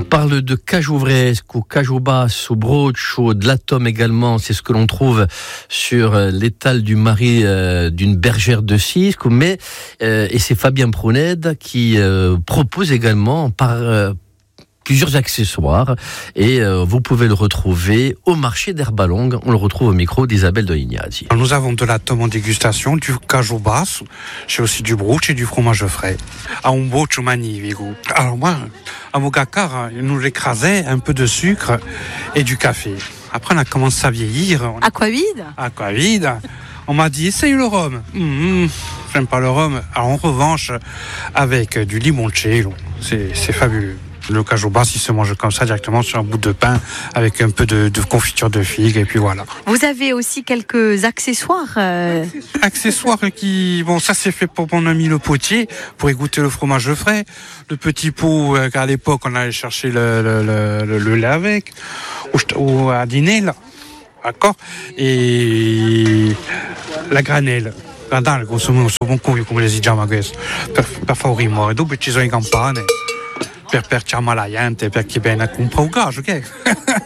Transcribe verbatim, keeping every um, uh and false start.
parle de cajou vresque ou cajou basse ou broch ou de l'atome également. C'est ce que l'on trouve sur l'étal du mari euh, d'une bergère de Cisque. Mais, euh, et c'est Fabien Proned qui euh, propose également par... Euh, plusieurs accessoires et euh, vous pouvez le retrouver au marché d'Herbalongue. On le retrouve au micro d'Isabelle de Ignazzi. Nous avons de la tome en dégustation, du cajou basse, j'ai aussi du brooch et du fromage frais. À un brooch magnifique. Alors moi, à Mogacar, nous l'écrasait un peu de sucre et du café. Après, on a commencé à vieillir. Aquavide Aquavide. On m'a dit, essaye le rhum. Mmh, j'aime pas le rhum. Alors en revanche, avec du limoncello, c'est, c'est fabuleux. Le cajou basse, il se mange comme ça directement sur un bout de pain avec un peu de, de confiture de figue et puis voilà. Vous avez aussi quelques accessoires euh... Accessoires qui... Bon, ça c'est fait pour mon ami le potier, pour égoutter le fromage frais. Le petit pot, euh, à l'époque, on allait chercher le, le, le, le, le lait avec, ou, ou à dîner, là. D'accord. Et la granelle. Guardate, consumo un buon cuoio come le si chiama questo, per, per fare un rimore. Dopo ci sono i campane. Per, per chiamare la gente, perché viene a comprare un gaggio, che